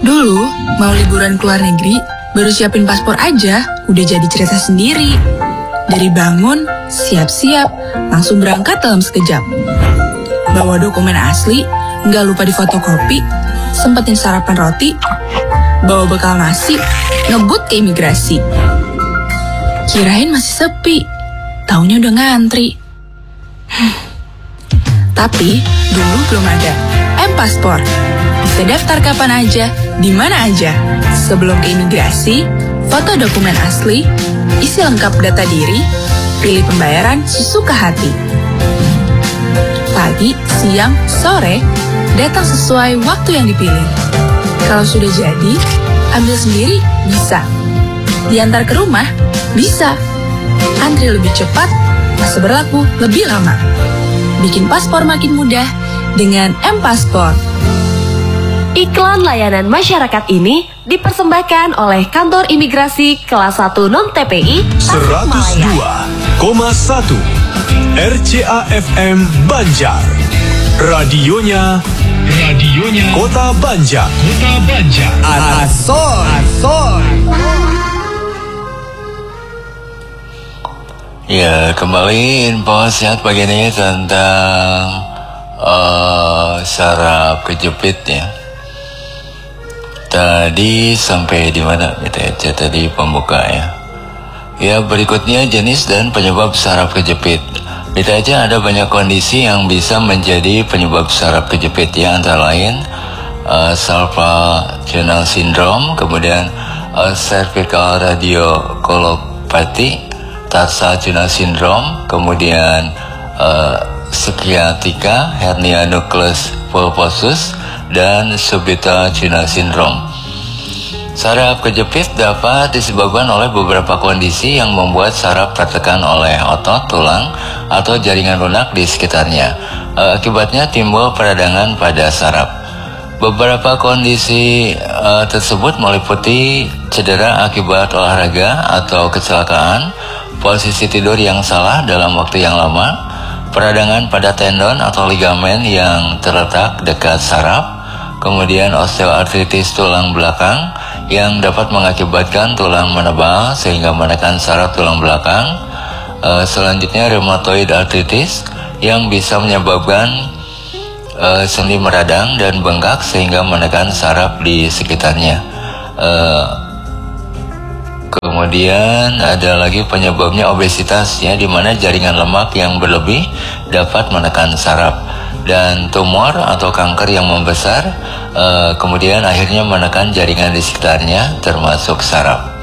Dulu, mau liburan ke luar negeri, baru siapin paspor aja, udah jadi cerita sendiri. Dari bangun, siap-siap, langsung berangkat dalam sekejap. Bawa dokumen asli, nggak lupa difotokopi, sempetin sarapan roti, bawa bekal nasi, ngebut ke imigrasi. Kirain masih sepi, taunya udah ngantri. Tapi, dulu belum ada M-Paspor. Bisa daftar kapan aja, di mana aja. Sebelum ke imigrasi, foto dokumen asli, isi lengkap data diri, pilih pembayaran sesuka hati. Pagi, siang, sore, datang sesuai waktu yang dipilih. Kalau sudah jadi, ambil sendiri bisa. Diantar ke rumah, bisa. Antri lebih cepat, masa berlaku lebih lama. Bikin paspor makin mudah dengan M-Paspor. Iklan layanan masyarakat ini dipersembahkan oleh Kantor Imigrasi Kelas 1 Non-TPI 102,1 RCA FM Banjar. Radionya Kota Banjar. Asoy. Ya, kembali info sehat pagi ini tentang saraf kejepit ya. Tadi sampai di mana kita aja tadi pembuka ya. Ya, berikutnya jenis dan penyebab saraf kejepit. Kita aja ada banyak kondisi yang bisa menjadi penyebab saraf kejepit ya, antara lain salvational syndrome, kemudian cervical radiculopathy, tarsal-tunnel syndrome, kemudian sciatica, hernia nucleus pulposus, dan subital tunnel syndrome. Saraf kejepit dapat disebabkan oleh beberapa kondisi yang membuat saraf tertekan oleh otot, tulang, atau jaringan lunak di sekitarnya. Akibatnya timbul peradangan pada saraf. Beberapa kondisi tersebut meliputi cedera akibat olahraga atau kecelakaan, posisi tidur yang salah dalam waktu yang lama, peradangan pada tendon atau ligamen yang terletak dekat saraf, kemudian osteoartritis tulang belakang yang dapat mengakibatkan tulang menebal sehingga menekan saraf tulang belakang. Selanjutnya rheumatoid arthritis yang bisa menyebabkan sendi meradang dan bengkak sehingga menekan saraf di sekitarnya. Kemudian ada lagi penyebabnya obesitas ya, di mana jaringan lemak yang berlebih dapat menekan saraf, dan tumor atau kanker yang membesar kemudian akhirnya menekan jaringan di sekitarnya termasuk saraf.